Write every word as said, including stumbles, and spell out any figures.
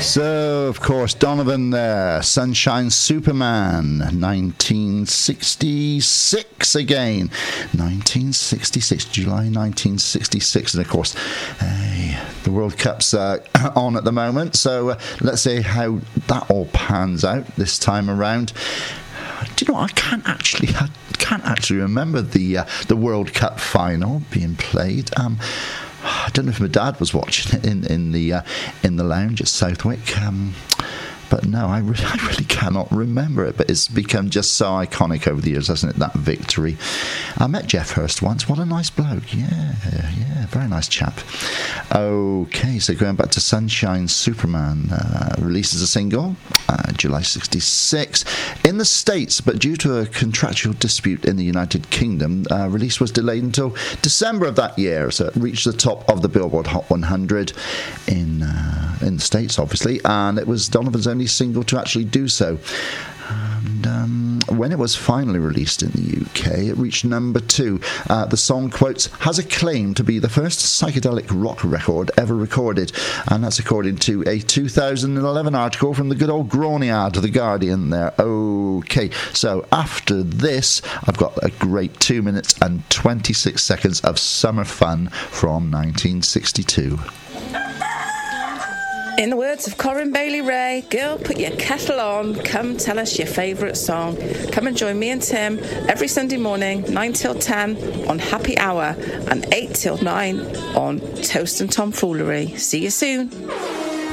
So, of course, Donovan there, Sunshine Superman, nineteen sixty-six again. nineteen sixty-six, July nineteen sixty-six. And, of course, hey, the World Cup's uh, on at the moment. So, uh, let's see how that all pans out this time around. Do you know what? I can't actually... I can't actually remember the uh, the World Cup final being played. Um... I don't know if my dad was watching it in in the uh, in the lounge at Southwick, um, but no, I really, I really cannot remember it. But it's become just so iconic over the years, hasn't it? That victory. I met Geoff Hurst once. What a nice bloke. Yeah, yeah, very nice chap. Okay, so going back to Sunshine Superman, uh, released as a single, uh, July sixty-six in the States, but due to a contractual dispute in the United Kingdom, uh, release was delayed until December of that year. So it reached the top of the Billboard Hot one hundred in uh, in the States, obviously, and it was Donovan's only single to actually do so. And um, when it was finally released in the U K, it reached number two. Uh, the song, quotes, has a claim to be the first psychedelic rock record ever recorded, and that's according to a two thousand eleven article from the good old Groniard, The Guardian there. Okay, so after this, I've got a great two minutes and twenty-six seconds of summer fun from nineteen sixty-two. In the words of Corinne Bailey Ray, girl, put your kettle on, come tell us your favourite song. Come and join me and Tim every Sunday morning, nine till ten on Happy Hour and eight till nine on Toast and Tomfoolery. See you soon.